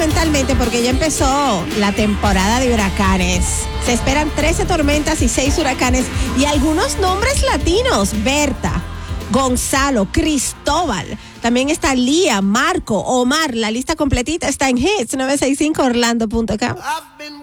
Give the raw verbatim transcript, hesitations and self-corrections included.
mentalmente porque ya empezó la temporada de huracanes. Se esperan trece tormentas y seis huracanes y algunos nombres latinos. Berta, Gonzalo, Cristóbal. También está Lía, Marco, Omar. La lista completita está en hits nueve seis cinco orlando punto com.